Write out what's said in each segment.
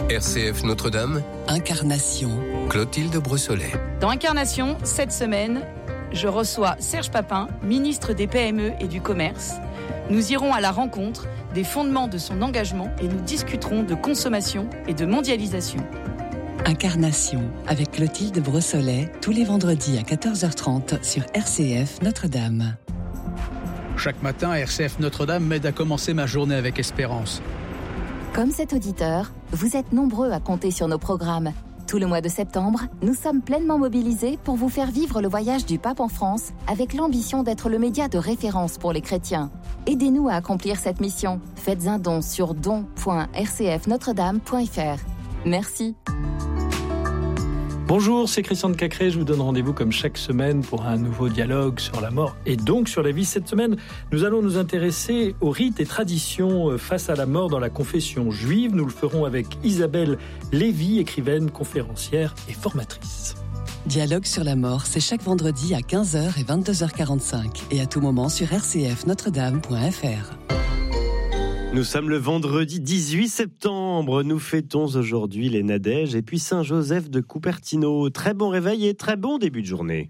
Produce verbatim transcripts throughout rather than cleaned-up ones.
R C F Notre-Dame, Incarnation, Clotilde Brossolet. Dans Incarnation, cette semaine, je reçois Serge Papin, ministre des P M E et du Commerce. Nous irons à la rencontre des fondements de son engagement et nous discuterons de consommation et de mondialisation. Incarnation, avec Clotilde Brossolet, tous les vendredis à quatorze heures trente sur R C F Notre-Dame. Chaque matin, R C F Notre-Dame m'aide à commencer ma journée avec espérance. Comme cet auditeur, vous êtes nombreux à compter sur nos programmes. Tout le mois de septembre, nous sommes pleinement mobilisés pour vous faire vivre le voyage du pape en France avec l'ambition d'être le média de référence pour les chrétiens. Aidez-nous à accomplir cette mission. Faites un don sur don point r c f notre dame point f r. Merci. Bonjour, c'est Christian de Cacré. Je vous donne rendez-vous comme chaque semaine pour un nouveau dialogue sur la mort et donc sur la vie. Cette semaine, nous allons nous intéresser aux rites et traditions face à la mort dans la confession juive. Nous le ferons avec Isabelle Lévy, écrivaine, conférencière et formatrice. Dialogue sur la mort, c'est chaque vendredi à quinze heures et vingt-deux heures quarante-cinq et à tout moment sur r c f notre dame point f r. Nous sommes le vendredi dix-huit septembre. Nous fêtons aujourd'hui les Nadèges et puis Saint-Joseph de Cupertino. Très bon réveil et très bon début de journée.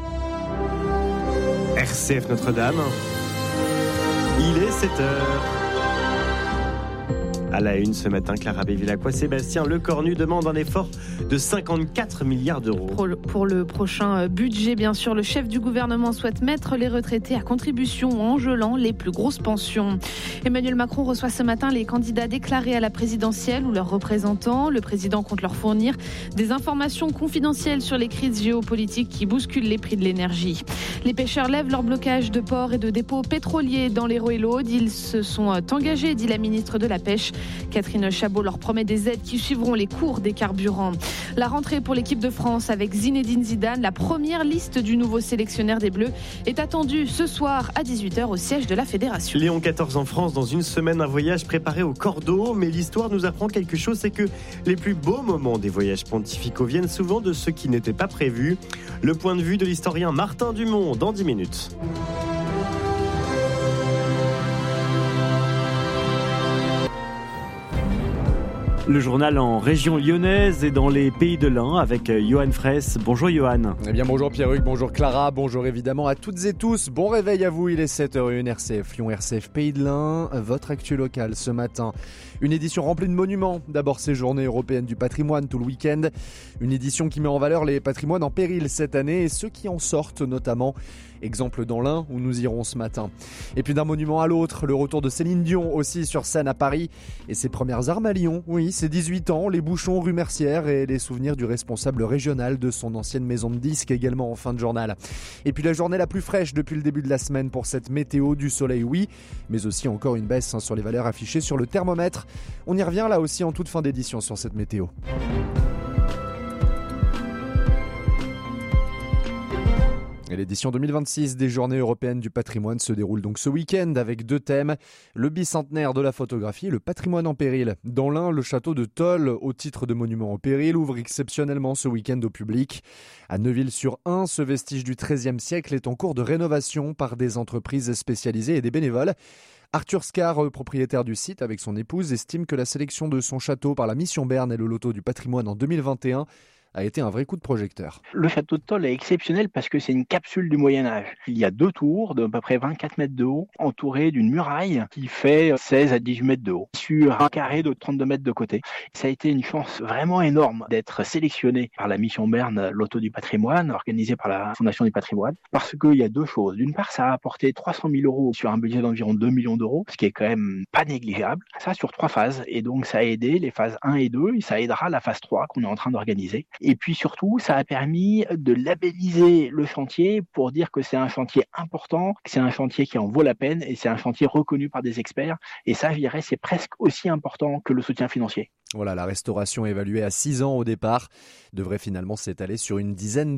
R C F Notre-Dame, il est sept heures. À la une ce matin, Clara Bévilacqua, Sébastien Lecornu demande un effort de cinquante-quatre milliards d'euros. Pour le, pour le prochain budget, bien sûr, le chef du gouvernement souhaite mettre les retraités à contribution en gelant les plus grosses pensions. Emmanuel Macron reçoit ce matin les candidats déclarés à la présidentielle ou leurs représentants. Le président compte leur fournir des informations confidentielles sur les crises géopolitiques qui bousculent les prix de l'énergie. Les pêcheurs lèvent leur blocage de ports et de dépôts pétroliers dans l'Hérault et l'Aude. Ils se sont engagés, dit la ministre de la Pêche. Catherine Chabot leur promet des aides qui suivront les cours des carburants. La rentrée pour l'équipe de France avec Zinedine Zidane. La première liste du nouveau sélectionneur des Bleus est attendue ce soir à dix-huit heures au siège de la Fédération. Léon quatorze en France, dans une semaine, un voyage préparé au cordeau. Mais l'histoire nous apprend quelque chose, c'est que les plus beaux moments des voyages pontificaux viennent souvent de ceux qui n'étaient pas prévus. Le point de vue de l'historien Martin Dumont dans dix minutes. Le journal en région lyonnaise et dans les pays de l'Ain avec Johan Fraisse. Bonjour Johan. Eh bien bonjour Pierruc, bonjour Clara, bonjour évidemment à toutes et tous. Bon réveil à vous, il est sept heures zéro un R C F Lyon, R C F Pays de l'Ain, votre actu local ce matin. Une édition remplie de monuments. D'abord ces journées européennes du patrimoine tout le week-end. Une édition qui met en valeur les patrimoines en péril cette année et ceux qui en sortent notamment. Exemple dans l'Ain où nous irons ce matin. Et puis d'un monument à l'autre, le retour de Céline Dion aussi sur scène à Paris. Et ses premières armes à Lyon, oui, ses dix-huit ans, les bouchons rue Mercière et les souvenirs du responsable régional de son ancienne maison de disques également en fin de journal. Et puis la journée la plus fraîche depuis le début de la semaine pour cette météo, du soleil oui, mais aussi encore une baisse sur les valeurs affichées sur le thermomètre. On y revient là aussi en toute fin d'édition sur cette météo. Et l'édition deux mille vingt-six des Journées européennes du patrimoine se déroule donc ce week-end avec deux thèmes, le bicentenaire de la photographie et le patrimoine en péril. Dans l'un, le château de Tôle, au titre de monument en péril, ouvre exceptionnellement ce week-end au public. À Neuville-sur-Ain, ce vestige du treizième siècle est en cours de rénovation par des entreprises spécialisées et des bénévoles. Arthur Scar, propriétaire du site avec son épouse, estime que la sélection de son château par la Mission Berne et le loto du patrimoine en deux mille vingt et un a été un vrai coup de projecteur. Le château de Tôle est exceptionnel parce que c'est une capsule du Moyen-Âge. Il y a deux tours de à peu près vingt-quatre mètres de haut, entourées d'une muraille qui fait seize à dix-huit mètres de haut, sur un carré de trente-deux mètres de côté. Ça a été une chance vraiment énorme d'être sélectionné par la Mission Berne, loto du patrimoine, organisé par la Fondation du patrimoine, parce qu'il y a deux choses. D'une part, ça a apporté trois cent mille euros sur un budget d'environ deux millions d'euros, ce qui est quand même pas négligeable. Ça sur trois phases. Et donc, ça a aidé les phases un et deux, et ça aidera la phase trois qu'on est en train d'organiser. Et puis surtout, ça a permis de labelliser le chantier pour dire que c'est un chantier important, que c'est un chantier qui en vaut la peine et c'est un chantier reconnu par des experts. Et ça, je dirais, c'est presque aussi important que le soutien financier. Voilà, la restauration évaluée à six ans au départ devrait finalement s'étaler sur une dizaine